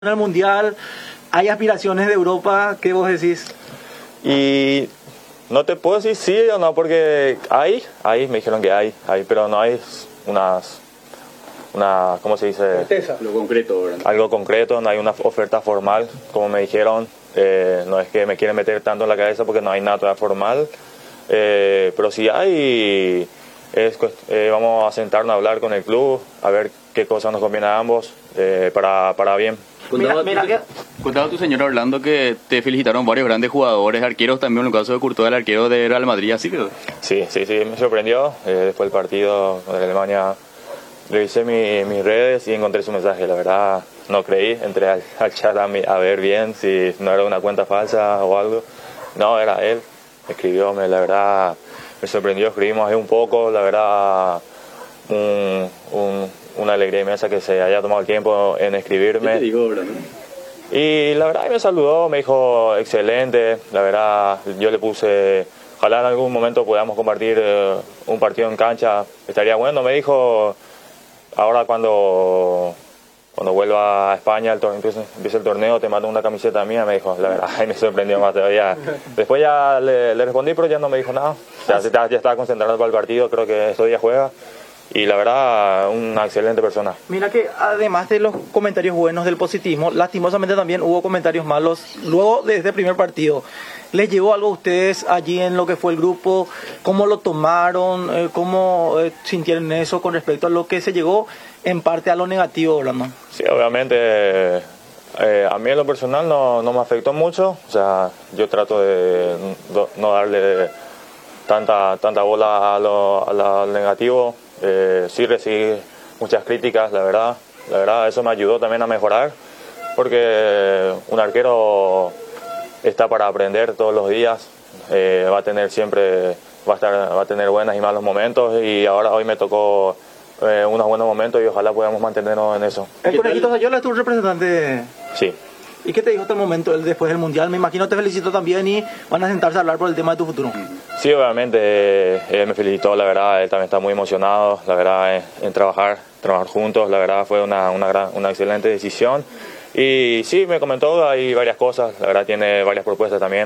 en el Mundial, hay aspiraciones de Europa, ¿qué vos decís? Y no te puedo decir sí o no, porque me dijeron que hay, pero no hay ¿cómo se dice? Certeza. Lo concreto, ¿verdad? Algo concreto, no hay una oferta formal, como me dijeron. No es que me quieren meter tanto en la cabeza porque no hay nada todavía formal, pero si hay, vamos a sentarnos a hablar con el club, a ver qué cosas nos conviene a ambos, para bien. Contaba tu señor Orlando que te felicitaron varios grandes jugadores, arqueros también, en el caso de Courtois, el arquero de Real Madrid, ¿así que? Sí, me sorprendió. Después del partido contra Alemania revisé mis redes y encontré su mensaje. La verdad no creí, entré al chat a ver bien si no era una cuenta falsa o algo. No, era él, escribió, la verdad me sorprendió, escribimos ahí un poco, la verdad una alegría inmensa que se haya tomado el tiempo en escribirme. ¿Qué te digo, verdad? Y la verdad me saludó, me dijo excelente, la verdad yo le puse, ojalá en algún momento podamos compartir un partido en cancha, estaría bueno, me dijo, ahora cuando vuelva a España, empiece el torneo, te mando una camiseta mía, me dijo, la verdad, me sorprendió más todavía. Después ya le respondí, pero ya no me dijo nada, ya estaba concentrado para el partido, creo que ese día juega. Y la verdad, una excelente persona. Mira que además de los comentarios buenos del positivismo, lastimosamente también hubo comentarios malos luego de este primer partido. ¿Les llevó algo a ustedes allí en lo que fue el grupo? ¿Cómo lo tomaron? ¿Cómo sintieron eso con respecto a lo que se llegó en parte a lo negativo, Orlando? Sí, obviamente, a mí en lo personal no me afectó mucho. O sea, yo trato de no darle tanta bola a lo negativo. Sí recibí muchas críticas, la verdad eso me ayudó también a mejorar, porque un arquero está para aprender todos los días, va a tener buenos y malos momentos, y hoy me tocó unos buenos momentos y ojalá podamos mantenernos en eso. El Conejito Sayola es tu representante. Sí. ¿Y qué te dijo hasta el momento, después del Mundial? Me imagino te felicitó también y van a sentarse a hablar por el tema de tu futuro. Sí, obviamente, él me felicitó, la verdad, él también está muy emocionado, la verdad, en trabajar juntos, la verdad fue una excelente decisión. Y sí, me comentó, hay varias cosas, la verdad tiene varias propuestas también,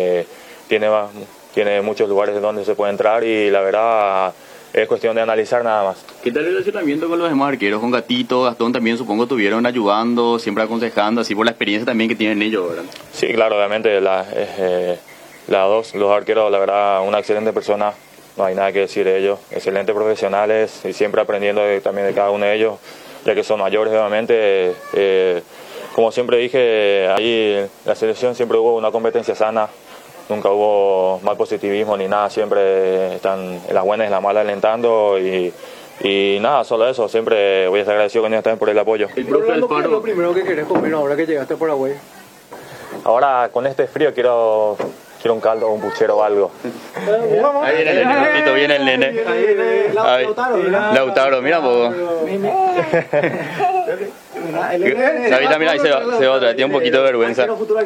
tiene muchos lugares donde se puede entrar y la verdad es cuestión de analizar nada más. ¿Qué tal el relacionamiento con los demás arqueros? Con Gatito, Gastón también supongo estuvieron ayudando, siempre aconsejando, así por la experiencia también que tienen ellos, ¿verdad? Sí, claro, obviamente los arqueros, la verdad, una excelente persona, no hay nada que decir de ellos, excelentes profesionales y siempre aprendiendo también de cada uno de ellos, ya que son mayores, obviamente. Como siempre dije, ahí en la selección siempre hubo una competencia sana. Nunca hubo mal positivismo ni nada, siempre están en las buenas y en las malas alentando y nada, solo eso, siempre voy a estar agradecido con ellos también por el apoyo. ¿Qué es lo primero que querés comer ahora que llegaste a Paraguay? Ahora con este frío quiero un caldo o un puchero o algo. Ahí viene el nene, Lupito, viene el nene. Lautaro, mira vos. Mira, ahí se va otra, tiene un poquito de vergüenza.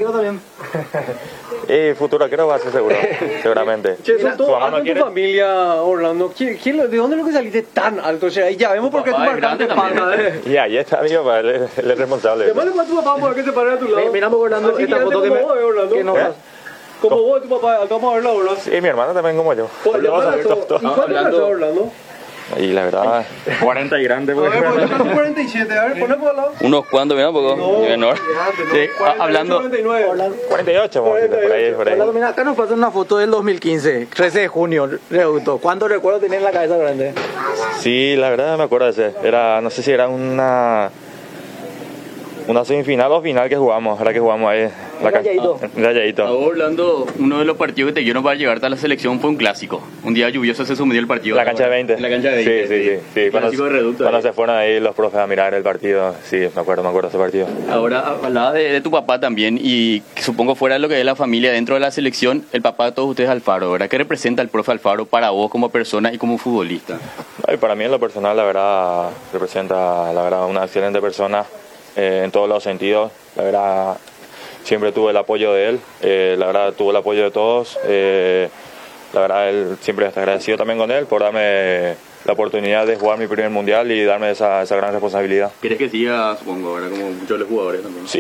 Y futuro arquero va a ser seguro, seguramente. Che, son todos altos en tu familia, Orlando. ¿De dónde es lo que saliste tan alto? O sea, ahí ya vemos por qué tu papá te espalda. Y ahí está, amigo, él es responsable. Llámale para tu papá para que se pare a tu lado. Miramos, Orlando, esta foto que no. Como vos y tu papá, vamos a verla, Orlando. Sí, mi hermano también como yo. ¿Y cuánto nació Orlando? Y la verdad, 40 y grande. A ver, 47, a ver, ponle por al lado. Unos cuantos, mira un poco, menor. Sí, hablando. 48, por ahí. Orlando, mira, acá nos pasan una foto del 2015, 13 de junio, Reuto. ¿Cuántos recuerdos tenés en la cabeza grande? Sí, la verdad me acuerdo de ese. No sé si era una semifinal o final que jugamos, ahí. Rayadito. A vos, Orlando, uno de los partidos que te dieron para llegarte a la selección fue un clásico. Un día lluvioso se sumió el partido. La cancha de 20. La cancha de 20. Sí. Clásico de Reducto. Cuando se fueron ahí los profes a mirar el partido, sí, me acuerdo de ese partido. Ahora, hablaba de tu papá también y que supongo fuera de lo que es la familia dentro de la selección, el papá de todos ustedes es Alfaro, ¿verdad? ¿Qué representa el profe Alfaro para vos como persona y como futbolista? Ay, para mí en lo personal, la verdad, representa una excelente persona en todos los sentidos, la verdad. Siempre tuve el apoyo de él, la verdad tuvo el apoyo de todos, la verdad él siempre está agradecido también con él por darme la oportunidad de jugar mi primer mundial y darme esa gran responsabilidad. ¿Quieres que siga, supongo, ahora como muchos de los jugadores también? Sí,